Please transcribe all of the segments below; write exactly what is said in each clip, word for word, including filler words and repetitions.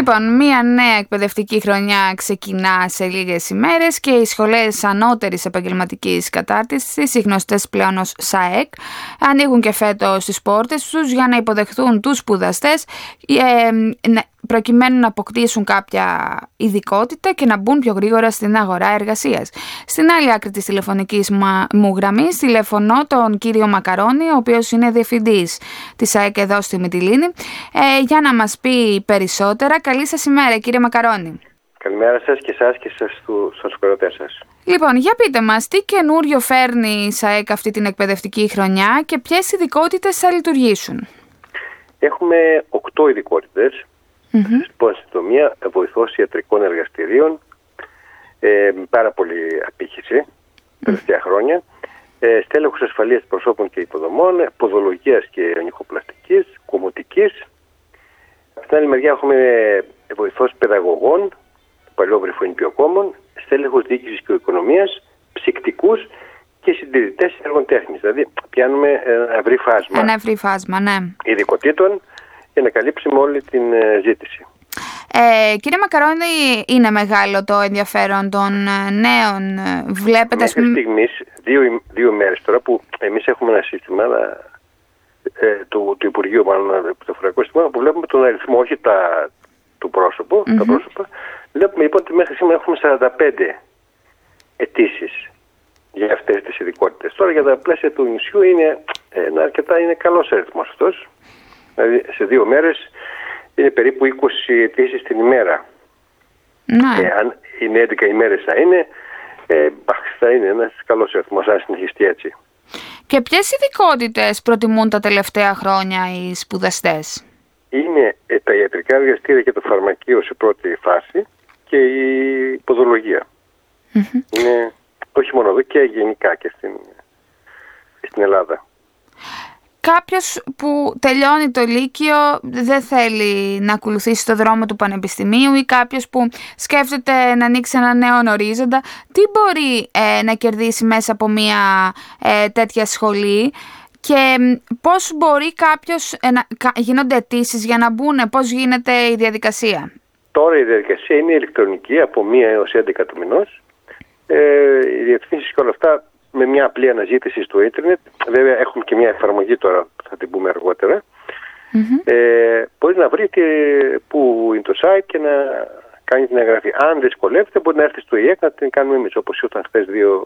Λοιπόν, μία νέα εκπαιδευτική χρονιά ξεκινά σε λίγες ημέρες και οι σχολές ανώτερης επαγγελματικής κατάρτισης, οι γνωστές πλέον ως ΣΑΕΚ, ανοίγουν και φέτος τις πόρτες τους για να υποδεχθούν τους σπουδαστές προκειμένου να αποκτήσουν κάποια ειδικότητα και να μπουν πιο γρήγορα στην αγορά εργασίας. Στην άλλη άκρη της τηλεφωνικής μου γραμμής τηλεφωνώ τον κύριο Μακαρόνη, ο οποίος είναι διευθυντής της ΣΑΕΚ εδώ στη Μυτιλήνη, ε, για να μας πει περισσότερα. Καλή σας ημέρα, κύριε Μακαρόνη. Καλημέρα σας και εσάς και στους ακροατές σας. Λοιπόν, για πείτε μας, τι καινούριο φέρνει η ΣΑΕΚ αυτή την εκπαιδευτική χρονιά και ποιες ειδικότητες θα λειτουργήσουν? Έχουμε οκτώ ειδικότητες. Mm-hmm. Στην αστυνομία, βοηθός ιατρικών εργαστηρίων, ε, πάρα πολύ απήχηση τα mm-hmm. τελευταία χρόνια, ε, στέλεχος ασφαλείας προσώπων και υποδομών, ποδολογίας και ονυχοπλαστικής, κομμωτικής. Από την άλλη μεριά έχουμε βοηθός παιδαγωγών, το παλιό βρυφοϊνπιοκόμων, στέλεχος διοίκησης και οικονομίας, ψυκτικούς και συντηρητές έργων τέχνης. Δηλαδή πιάνουμε ένα ευρύ φάσμα, ένα ευρύ φάσμα ναι. ειδικοτήτων για να καλύψουμε όλη την ζήτηση. Ε, κύριε Μακαρόνη, είναι μεγάλο το ενδιαφέρον των νέων? Βλέπετε... Μέχρι στιγμής, δύο, δύο μέρες τώρα που εμείς έχουμε ένα σύστημα ε, του, του Υπουργείου, μάλλον το φοριακό σύστημα, που βλέπουμε τον αριθμό, όχι τα, του πρόσωπο, mm-hmm. τα πρόσωπα. Βλέπουμε λοιπόν ότι μέχρι σήμερα έχουμε σαράντα πέντε αιτήσεις για αυτές τις ειδικότητες. Τώρα για τα πλαίσια του νησιού είναι, ε, αρκετά, είναι καλός αριθμός αυτός. Δηλαδή σε δύο μέρες είναι περίπου είκοσι αιτήσεις την ημέρα. Ναι. Ε, αν είναι έντεκα ημέρες θα είναι, ε, θα είναι ένας καλός αριθμός αν συνεχιστεί έτσι. Και ποιες ειδικότητες προτιμούν τα τελευταία χρόνια οι σπουδαστές? Είναι ε, τα ιατρικά εργαστήρια και το φαρμακείο σε πρώτη φάση και η ποδολογία. Mm-hmm. Είναι όχι μόνο εδώ και γενικά και στην, στην Ελλάδα. Κάποιος που τελειώνει το Λύκειο δεν θέλει να ακολουθήσει το δρόμο του πανεπιστημίου ή κάποιος που σκέφτεται να ανοίξει ένα νέο ορίζοντα, τι μπορεί ε, να κερδίσει μέσα από μια ε, τέτοια σχολή και πώς μπορεί κάποιος, ε, να, γίνονται αιτήσεις για να μπουν, πώς γίνεται η διαδικασία? Τώρα η διαδικασία είναι ηλεκτρονική από μία έως έντεκα του μηνός. Ε, οι διευθύνσεις και όλα αυτά με μια απλή αναζήτηση στο ίντερνετ. Βέβαια έχουμε και μια εφαρμογή τώρα, θα την πούμε αργότερα. Mm-hmm. Ε, μπορεί να βρει και που είναι το site και να κάνει την εγγραφή. Αν δυσκολεύεται μπορεί να έρθει στο ΙΕΚ να την κάνουμε εμείς, όπως ήρθαν χθες δύο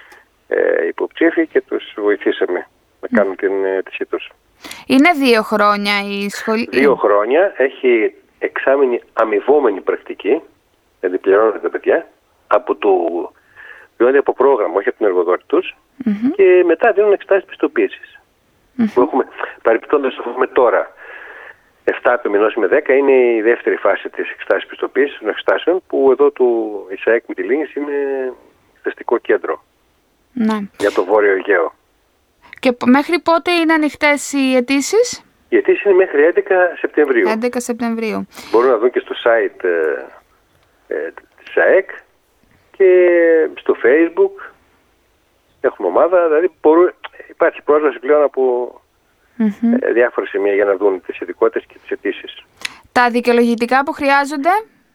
ε, υποψήφοι και τους βοηθήσαμε να κάνουν mm-hmm. την αίτησή τους. Είναι δύο χρόνια η σχολή? Δύο χρόνια. Έχει εξάμηνη αμοιβόμενη πρακτική, δηλαδή πληρώνονται τα παιδιά από το... Διότι από πρόγραμμα, όχι από τον εργοδότη τους, mm-hmm. και μετά δίνουν εξετάσεις πιστοποίησης. Mm-hmm. Που έχουμε, παρεπιπτόντως έχουμε τώρα επτά του μηνός με δέκα, είναι η δεύτερη φάση της εξετάσης πιστοποίησης των εξετάσεων, που εδώ του ΙΣΑΕΚ Μυτιλήνης είναι εξεταστικό κέντρο mm-hmm. για το Βόρειο Αιγαίο. Και μέχρι πότε είναι ανοιχτές οι αιτήσεις? Οι αιτήσεις είναι μέχρι έντεκα Σεπτεμβρίου. έντεκα Σεπτεμβρίου. Μπορούν να δουν και στο site ε, ε, της ΣΑΕΚ και στο Facebook έχουμε ομάδα, δηλαδή μπορούν, υπάρχει πρόσβαση πλέον από mm-hmm. ε, διάφορα σημεία για να δουν τις ειδικότητες και τις αιτήσεις. Τα δικαιολογητικά που χρειάζονται?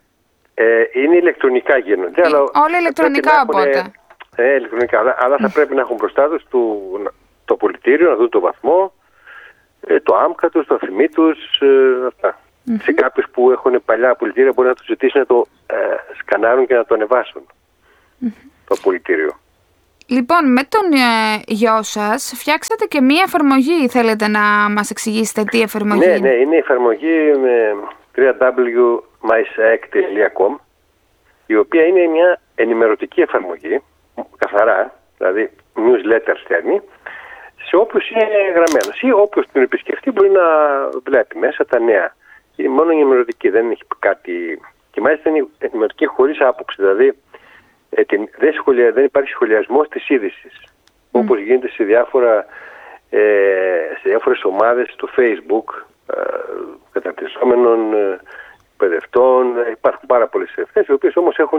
Ε, είναι ηλεκτρονικά γίνονται. Ε, αλλά όλα ηλεκτρονικά οπότε. Ε, ηλεκτρονικά, αλλά, αλλά θα πρέπει να έχουν μπροστά τους το, το πολιτήριο, να δουν το βαθμό, ε, το άμκα τους, το αφημί τους, ε, αυτά. Mm-hmm. Σε κάποιους που έχουν παλιά πολιτήρια μπορεί να τους ζητήσουν να το ε, σκανάρουν και να το ανεβάσουν. Mm-hmm. Το πολιτήριο. Λοιπόν, με τον ε, γιο σας φτιάξατε και μία εφαρμογή. Θέλετε να μας εξηγήσετε τι εφαρμογή? Ναι, ναι, είναι η εφαρμογή με double-u double-u double-u τελεία my saek τελεία com, η οποία είναι μια ενημερωτική εφαρμογή, καθαρά, δηλαδή newsletter στέλνει, σε όποιους είναι γραμμένος ή όποιος την επισκεφτεί μπορεί να βλέπει μέσα τα νέα. Είναι μόνο ενημερωτική, δεν έχει κάτι, και μάλιστα είναι ενημερωτική χωρίς άποψη, δηλαδή Ε, την, δεν, σχολια, δεν υπάρχει σχολιασμός της είδησης, mm. όπως γίνεται σε, διάφορα, ε, σε διάφορες ομάδες στο Facebook ε, καταρτιζόμενων ε, εκπαιδευτών. Ε, υπάρχουν πάρα πολλές ευθές, οι οποίες όμως έχουν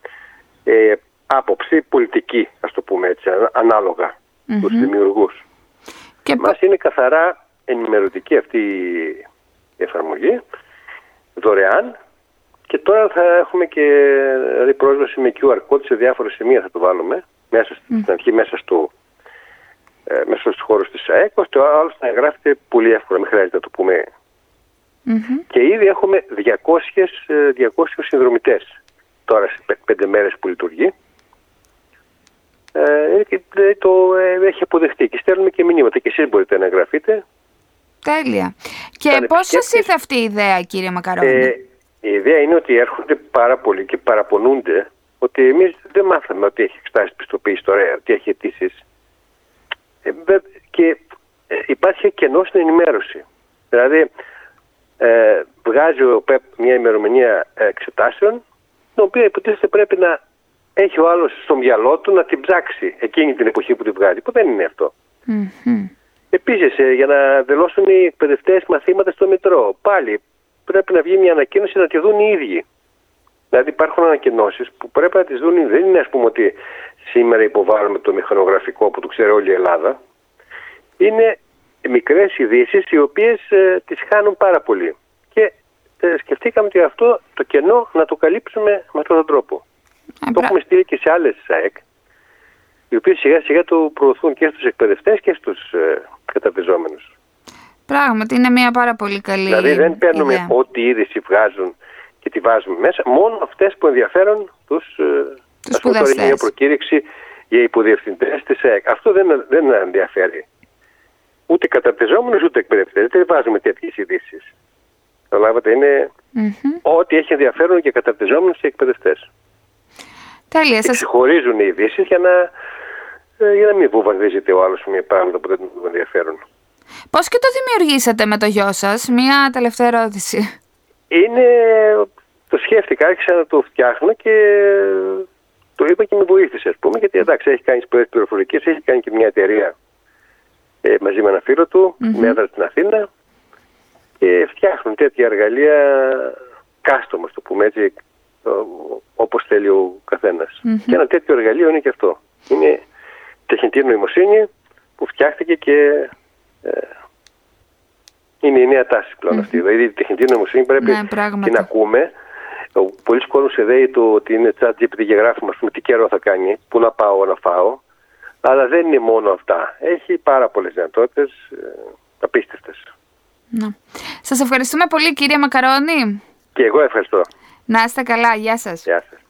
ε, άποψη πολιτική, ας το πούμε έτσι, ανάλογα mm-hmm. τους δημιουργούς. Και μας είναι καθαρά ενημερωτική αυτή η εφαρμογή, δωρεάν, Και τώρα θα έχουμε και δηλαδή, πρόσβαση με κιου αρ code σε διάφορα σημεία, θα το βάλουμε μέσα mm. στην αρχή, μέσα, στο, ε, μέσα στους χώρους της ΑΕΚ, ώστε ο άλλος να εγγράφεται πολύ εύκολα, μην χρειάζεται να το πούμε. Mm-hmm. Και ήδη έχουμε διακόσιους συνδρομητές τώρα σε πέντε μέρες που λειτουργεί. Ε, και το ε, έχει αποδεχτεί και στέλνουμε και μηνύματα και εσείς μπορείτε να εγγραφείτε. Τέλεια. Και πώς σας ήρθε αυτή η ιδέα, κύριε Μακαρόνη? Ε, η ιδέα είναι ότι έρχονται πάρα πολλοί και παραπονούνται ότι εμείς δεν μάθαμε ότι έχει εξετάσει πιστοποίηση τώρα, ότι έχει αιτήσεις. Ε, και ε, υπάρχει κενό στην ενημέρωση. Δηλαδή, ε, βγάζει ο ΠΕΠ μια ημερομηνία εξετάσεων, την οποία υποτίθεται πρέπει να έχει ο άλλος στο μυαλό του να την ψάξει εκείνη την εποχή που τη βγάζει, που δεν είναι αυτό. Mm-hmm. Επίσης, ε, για να δηλώσουν οι εκπαιδευτές μαθήματα στο Μητρό, πάλι πρέπει να βγει μια ανακοίνωση να τη δουν οι ίδιοι. Δηλαδή υπάρχουν ανακοινώσεις που πρέπει να τις δουν οι ίδιοι. Δεν είναι, ας πούμε, ότι σήμερα υποβάλλουμε το μηχανογραφικό που το ξέρει όλη η Ελλάδα. Είναι μικρές ειδήσεις οι οποίες ε, τις χάνουν πάρα πολύ. Και ε, σκεφτήκαμε ότι αυτό το κενό να το καλύψουμε με αυτόν τον τρόπο. Ε, το έχουμε στείλει και σε άλλες ΑΕΚ, οι οποίες σιγά σιγά το προωθούν και στους εκπαιδευτές και στους ε, καταρτιζόμενους. Πράγματι είναι μια πάρα πολύ καλή ιδέα. Δηλαδή δεν παίρνουμε ιδέα. Ό,τι είδηση βγάζουν και τη βάζουμε μέσα, μόνο αυτές που ενδιαφέρουν τους, τους σπουδαστές. Τώρα είναι μια προκήρυξη για υποδιευθυντές της ΑΕΚ. Αυτό δεν, δεν ενδιαφέρει ούτε καταρτιζόμενους ούτε εκπαιδευτές. Δεν βάζουμε τέτοιες ειδήσεις. Καταλάβατε, είναι mm-hmm. ό,τι έχει ενδιαφέρον και καταρτιζόμενους και εκπαιδευτές. Τέλεια. Και ξεχωρίζουν οι ειδήσεις για να, για να μην βομβαρδίζεται ο άλλος με πράγματα που δεν του ενδιαφέρουν. Πώς και το δημιουργήσατε με το γιο σας? Μια τελευταία ερώτηση. Είναι, το σκέφτηκα, άρχισα να το φτιάχνω και το είπα και με βοήθησε, ας πούμε, γιατί εντάξει, έχει κάνει σπουδές πληροφορικής, έχει κάνει και μια εταιρεία ε, μαζί με ένα φίλο του, mm-hmm. με έδρα στην Αθήνα, και φτιάχνουν τέτοια εργαλεία custom, ας το πούμε έτσι, όπως θέλει ο καθένας. Mm-hmm. Και ένα τέτοιο εργαλείο είναι και αυτό. Είναι τεχνητή νοημοσύνη που φτιάχτηκε και ε, είναι η νέα τάση πλέον mm-hmm. αυτή. Δηλαδή η τεχνητή νοημοσύνη πρέπει ναι, την ακούμε. Πολλοί κόσμοι εδέει το ότι είναι chat τζι πι τι και γράφουμε, ας πούμε, τι καιρό θα κάνει, πού να πάω να φάω. Αλλά δεν είναι μόνο αυτά. Έχει πάρα πολλές δυνατότητες ε, απίστευτες. Να. Σας ευχαριστούμε πολύ, κύριε Μακαρόνη. Και εγώ ευχαριστώ. Να είστε καλά. Γεια σας. Γεια σας.